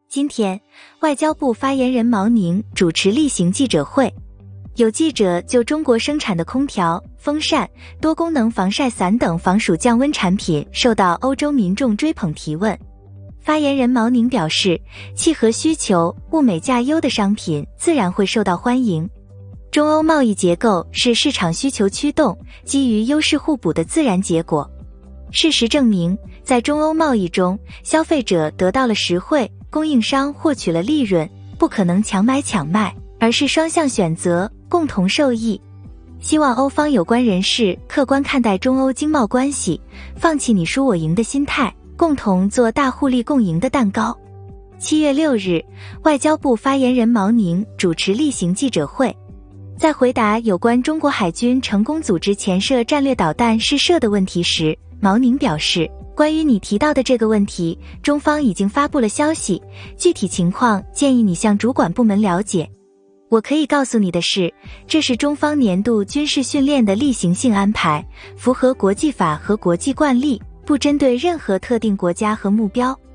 今天，外交部发言人毛宁主持例行记者会，有记者就中国生产的空调、风扇、多功能防晒伞等防暑降温产品受到欧洲民众追捧提问。发言人毛宁表示，契合需求、物美价优的商品自然会受到欢迎。中欧贸易结构是市场需求驱动、基于优势互补的自然结果。事实证明，在中欧贸易中，消费者得到了实惠，供应商获取了利润，不可能强买强卖，而是双向选择，共同受益。希望欧方有关人士客观看待中欧经贸关系，放弃你输我赢的心态，共同做大互利共赢的蛋糕。7月6日，外交部发言人毛宁主持例行记者会，在回答有关中国海军成功组织潜射战略导弹试射的问题时，毛宁表示，关于你提到的这个问题，中方已经发布了消息，具体情况建议你向主管部门了解。我可以告诉你的是，这是中方年度军事训练的例行性安排，符合国际法和国际惯例，不针对任何特定国家和目标。